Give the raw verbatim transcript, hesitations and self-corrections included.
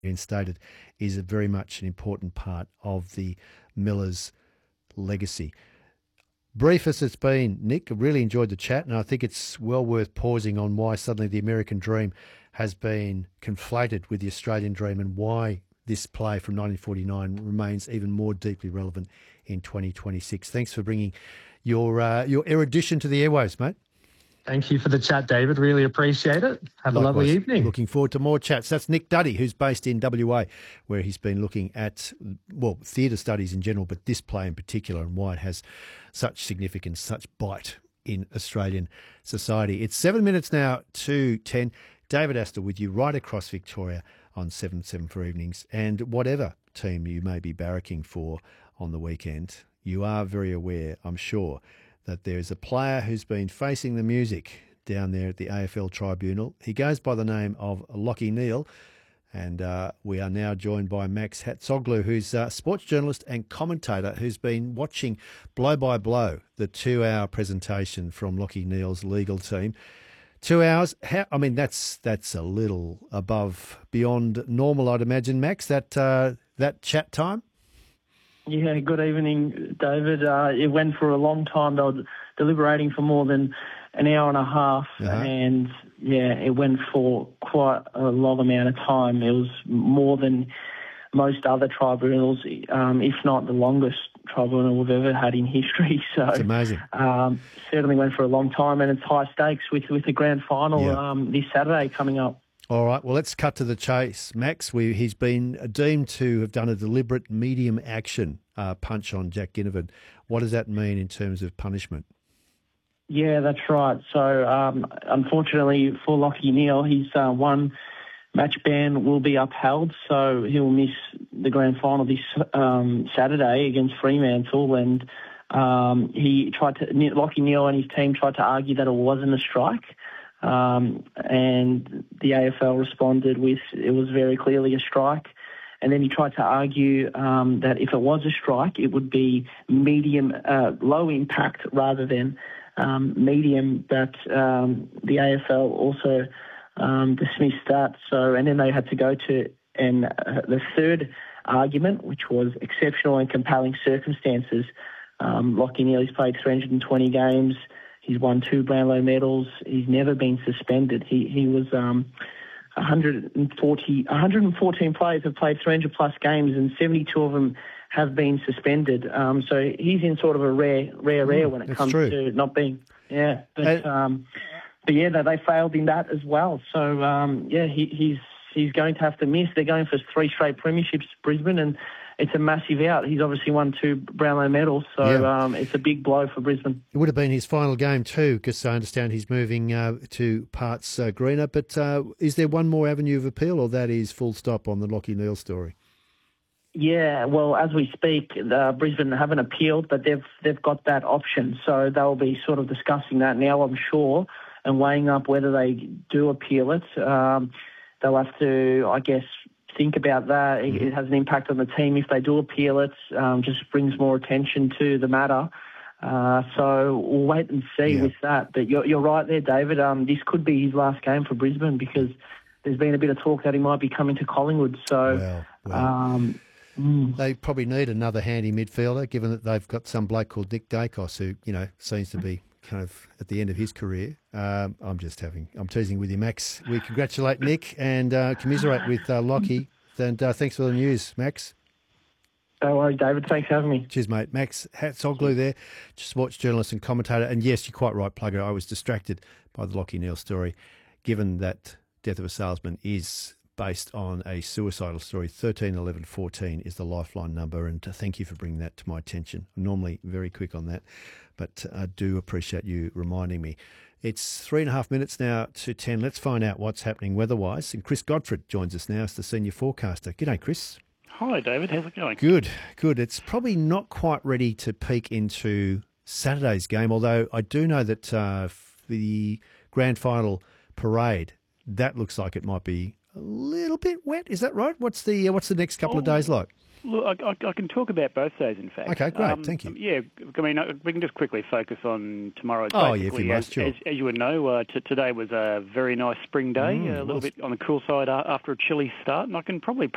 reinstated is a very much an important part of the Millers' legacy. Brief as it's been, Nick, I really enjoyed the chat, and I think it's well worth pausing on why suddenly the American dream has been conflated with the Australian dream and why this play from nineteen forty-nine remains even more deeply relevant in twenty twenty-six. Thanks for bringing your uh, your erudition to the airwaves, mate. Thank you for the chat, David. Really appreciate it. Have Likewise. a lovely evening. Looking forward to more chats. That's Nick Duddy, who's based in W A, where he's been looking at, well, theatre studies in general, but this play in particular and why it has such significance, such bite in Australian society. It's seven minutes now to ten. David Astor with you right across Victoria on seven seven for evenings. And whatever team you may be barracking for on the weekend, you are very aware, I'm sure, that there is a player who's been facing the music down there at the A F L Tribunal. He goes by the name of Lachie Neale, and uh, we are now joined by Max Hatzoglu, who's a sports journalist and commentator who's been watching blow by blow the two-hour presentation from Lachie Neale's legal team. Two hours, how, I mean, that's that's a little above, beyond normal, I'd imagine, Max, that, uh, that chat time? Yeah, good evening, David. Uh, it went for a long time. They were deliberating for more than an hour and a half, uh-huh. and, yeah, it went for quite a long amount of time. It was more than most other tribunals, um, if not the longest tribunal we've ever had in history. So it's amazing. Um, certainly went for a long time, and it's high stakes with, with the grand final yeah. um, this Saturday coming up. All right, well, let's cut to the chase. Max, we, he's been deemed to have done a deliberate medium action uh, punch on Jack Ginnivan. What does that mean in terms of punishment? Yeah, that's right. So, um, unfortunately for Lachie Neale, his uh, one match ban will be upheld, so he'll miss the grand final this um, Saturday against Fremantle. And um, he tried to, Lachie Neale and his team tried to argue that it wasn't a strike. Um, and the A F L responded with it was very clearly a strike. And then he tried to argue um, that if it was a strike, it would be medium, uh, low impact rather than um, medium. But um, the A F L also um, dismissed that. So, and then they had to go to and uh, the third argument, which was exceptional and compelling circumstances. Um, Lachie Neale has played three hundred twenty games. He's won two Brownlow medals. He's never been suspended. He he was um, one hundred forty, one hundred fourteen players have played three hundred plus games, and seventy-two of them have been suspended. Um, so he's in sort of a rare, rare, rare when it comes true. to not being. Yeah, but uh, um, but yeah, they, they failed in that as well. So um, yeah, he, he's he's going to have to miss. They're going for three straight premierships, Brisbane, and it's a massive out. He's obviously won two Brownlow medals, so yeah. um, it's a big blow for Brisbane. It would have been his final game too, because I understand he's moving uh, to parts uh, greener. But uh, is there one more avenue of appeal, or that is full stop on the Lachie Neale story? Yeah, well, as we speak, uh, Brisbane haven't appealed, but they've they've got that option. So they'll be sort of discussing that now, I'm sure, and weighing up whether they do appeal it. Um, they'll have to, I guess, think about that. It, it has an impact on the team if they do appeal it. Um, just brings more attention to the matter. Uh, so we'll wait and see yeah. with that. But you're, you're right there, David. Um, this could be his last game for Brisbane because there's been a bit of talk that he might be coming to Collingwood. So well, well. Um, mm. they probably need another handy midfielder, given that they've got some bloke called Nick Dacos who, you know, seems to be kind of at the end of his career. Um, I'm just having, I'm teasing with you, Max. We congratulate Nick and uh, commiserate with uh, Lachie. And uh, thanks for the news, Max. No worries, David. Thanks for having me. Cheers, mate. Max Hatzoglu there, sports journalist and commentator. And yes, you're quite right, Plugger. I was distracted by the Lachie Neale story, given that Death of a Salesman is based on a suicidal story. thirteen eleven fourteen is the lifeline number, and thank you for bringing that to my attention. I'm normally very quick on that, but I do appreciate you reminding me. It's three and a half minutes now to ten. Let's find out what's happening weather-wise. And Chris Godfrey joins us now as the senior forecaster. G'day, Chris. Hi, David. How's it going? Good, good. It's probably not quite ready to peak into Saturday's game, although I do know that uh, the grand final parade, that looks like it might be a little bit wet. Is that right? What's the uh, what's the next couple oh, of days like? Look, I, I can talk about both days, in fact. Okay, great. Um, Thank you. Yeah, I mean, we can just quickly focus on tomorrow. Oh, yeah, if you must, as, sure. As, as you would know, uh, t- today was a very nice spring day, Mm, a little bit on the cool side uh, after a chilly start, and I can probably